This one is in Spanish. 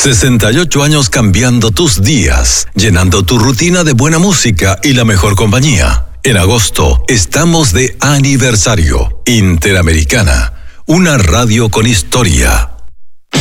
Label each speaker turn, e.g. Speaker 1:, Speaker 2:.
Speaker 1: 68 años cambiando tus días, llenando tu rutina de buena música y la mejor compañía. En agosto estamos de aniversario. Interamericana, una radio con historia.